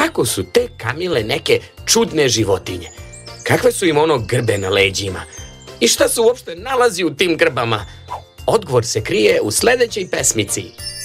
kako su te kamile neke čudne životinje? Kakve su im grbe na leđima? I šta se uopšte nalazi u tim grbama? Odgovor se krije u sledećoj pesmici.